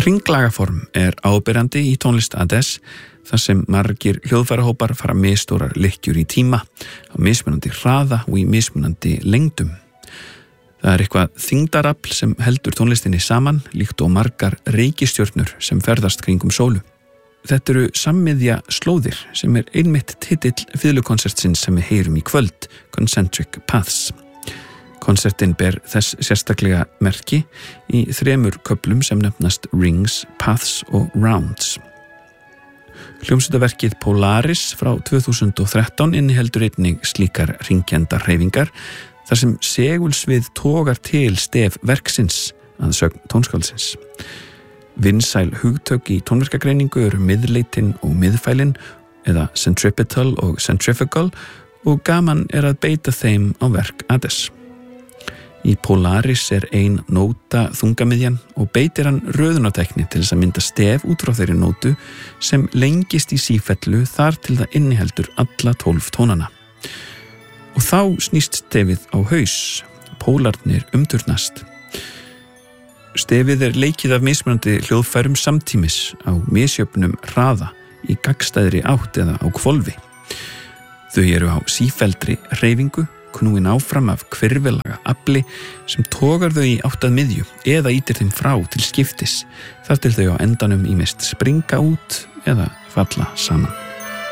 Hringlagaform áberandi í tónlist Adele þar sem margir hljóðfærahópar fara misstórar lykkjur í tíma á mismunandi hraða og í mismunandi lengdum. Það eitthvað þyngdarafl sem heldur tónlistinni saman líkt og margar reikistjörnur sem ferðast kringum sólu. Þetta eru sammiðja slóðir sem einmitt titill fiðlukonsertsins sem við heyrum í kvöld, Concentric Paths. Konsertin ber þess sérstaklega merki í 3 köflum sem nefnast Rings, Paths og Rounds. Hljómsveitaverkið Polaris frá 2013 inniheldur einnig slíkar hringjandar hreyfingar þar sem segulsvið togar til stef verksins að sögn tónskáldsins. Vinsæl hugtök í tónverkagreiningu eru miðleitin og miðfælin eða centripetal og centrifugal og gaman að beita þeim á verk Adele. Í Polaris ein nóta þungamiðjan og beitir hann röðunartækni til þess að mynda stef út frá þeirri nótu sem lengist í sífellu þar til það inniheldur alla 12 tónana. Og þá snýst stefið á haus, pólarnir umturnast. Stefið leikið af mismunandi hljóðfærum samtímis á misjöfnum hraða í gagnstæðri átt eða á hvolfi. Þau eru á sífelldri hreyfingu, knúin áfram af hvirfelaga afli sem togar þau í átt að miðju eða ýtir þeim frá til skiptis þar til þau á endanum ýmist springa út eða falla saman.